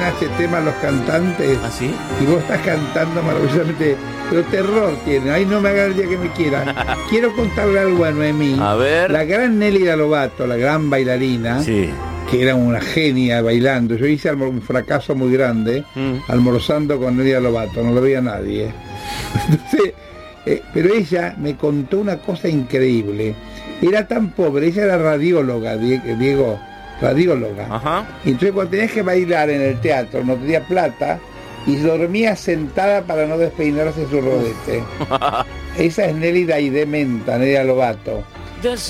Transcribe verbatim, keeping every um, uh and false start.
a este tema los cantantes. ¿Ah, sí? Y vos estás cantando maravillosamente, pero terror tiene. Ay, no me haga el día que me quiera. Quiero contarle algo a Noemí. A ver. La gran Nélida Lobato, la gran bailarina, Sí. que era una genia bailando. Yo hice un fracaso muy grande Mm. almorzando con Nélida Lobato, no lo veía nadie. Entonces, eh, pero ella me contó una cosa increíble. Era tan pobre, ella era radióloga, Diego, radióloga. Ajá. Y entonces cuando tenías que bailar en el teatro no tenía plata y dormía sentada para no despeinarse su rodete. Esa es Nélida Idementa, Nélida Lobato.